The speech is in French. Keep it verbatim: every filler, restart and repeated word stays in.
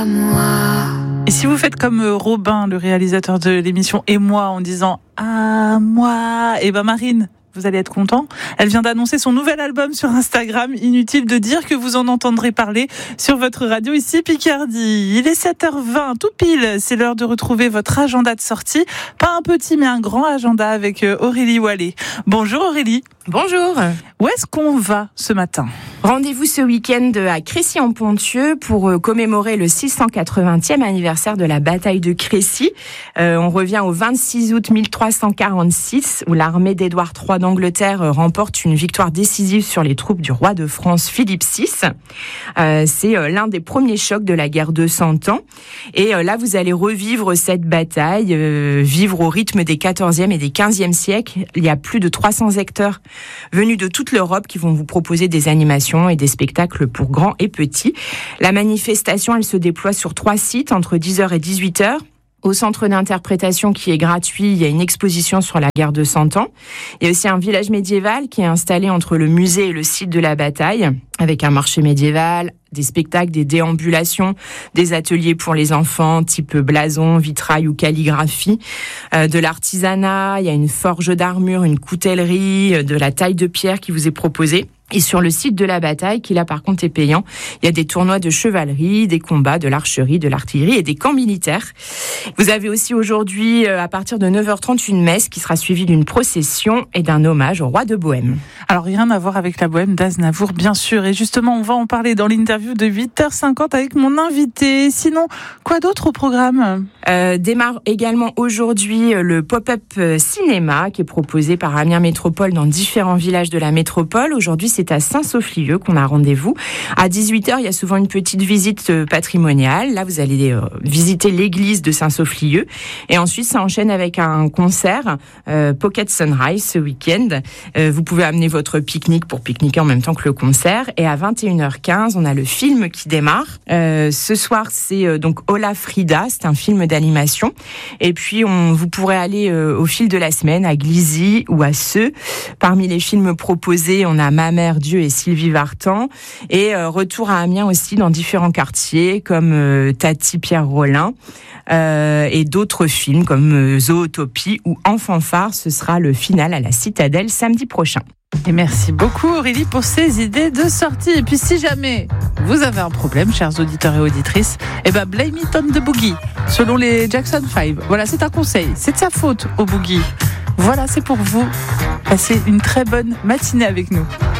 à moi. Et si vous faites comme Robin, le réalisateur de l'émission Et moi, en disant à moi, et ben Marine, vous allez être content. Elle vient d'annoncer son nouvel album sur Instagram. Inutile de dire que vous en entendrez parler sur votre radio ici Picardie. Il est sept heures vingt, tout pile. C'est l'heure de retrouver votre agenda de sortie. Pas un petit, mais un grand agenda avec Aurélie Wallet. Bonjour Aurélie. Bonjour. Où est-ce qu'on va ce matin ? Rendez-vous ce week-end à Crécy-en-Ponthieu pour commémorer le six cent quatre-vingtième anniversaire de la bataille de Crécy. Euh, on revient au vingt-six août mille trois cent quarante-six où l'armée d'Édouard trois d'Angleterre remporte une victoire décisive sur les troupes du roi de France Philippe six. Euh, c'est l'un des premiers chocs de la guerre de Cent Ans. Et là, vous allez revivre cette bataille, euh, vivre au rythme des quatorzième et des quinzième siècles. Il y a plus de trois cents acteurs venus de toute l'Europe qui vont vous proposer des animations et des spectacles pour grands et petits. La manifestation, elle se déploie sur trois sites entre dix heures et dix-huit heures. Au centre d'interprétation qui est gratuit, il y a une exposition sur la guerre de Cent Ans. Il y a aussi un village médiéval qui est installé entre le musée et le site de la bataille, avec un marché médiéval, des spectacles, des déambulations, des ateliers pour les enfants, type blason, vitrail ou calligraphie, euh, de l'artisanat, il y a une forge d'armure, une coutellerie, de la taille de pierre qui vous est proposée. Et sur le site de la bataille, qui là par contre est payant, il y a des tournois de chevalerie, des combats, de l'archerie, de l'artillerie et des camps militaires. Vous avez aussi aujourd'hui, à partir de neuf heures trente, une messe qui sera suivie d'une procession et d'un hommage au roi de Bohême. Alors rien à voir avec la Bohême d'Aznavour, bien sûr. Et justement, on va en parler dans l'interview de huit heures cinquante avec mon invité. Sinon, quoi d'autre au programme ? euh, Démarre également aujourd'hui le pop-up cinéma qui est proposé par Amiens Métropole dans différents villages de la métropole. Aujourd'hui, c'est C'est à Saint-Sauflieu qu'on a rendez-vous. À dix-huit heures, il y a souvent une petite visite patrimoniale. Là, vous allez euh, visiter l'église de Saint-Sauflieu. Et ensuite, ça enchaîne avec un concert, euh, Pocket Sunrise, ce week-end. Euh, vous pouvez amener votre pique-nique pour pique-niquer en même temps que le concert. Et à vingt et une heures quinze, on a le film qui démarre. Euh, ce soir, c'est euh, donc Hola Frida. C'est un film d'animation. Et puis, on, vous pourrez aller euh, au fil de la semaine à Glizy ou à Seux. Parmi les films proposés, on a Ma mère Dieu et Sylvie Vartan, et euh, retour à Amiens aussi dans différents quartiers comme euh, Tati Pierre Rollin euh, et d'autres films comme euh, Zootopie ou En fanfare. Ce sera le final à la Citadelle samedi prochain. Et merci beaucoup Aurélie pour ces idées de sortie. Et puis si jamais vous avez un problème, chers auditeurs et auditrices, eh ben blame it on the boogie, selon les Jackson five. Voilà, c'est un conseil, c'est de sa faute au boogie. Voilà, c'est pour vous. Passez une très bonne matinée avec nous.